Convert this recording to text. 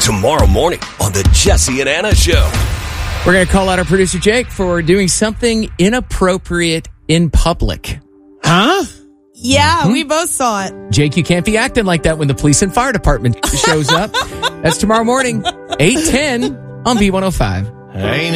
tomorrow morning on the Jesse and Anna Show. We're going to call out our producer, Jake, for doing something inappropriate in public. Huh? Yeah, we both saw it. Jake, you can't be acting like that when the police and fire department shows up. That's tomorrow morning, 8:10 on B105. Ain't